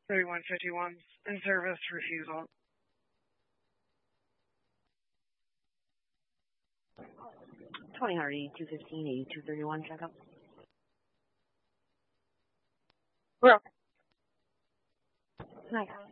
3151's in service refusal. 20 Hardy, 215, 8231, check out. Well. Nice.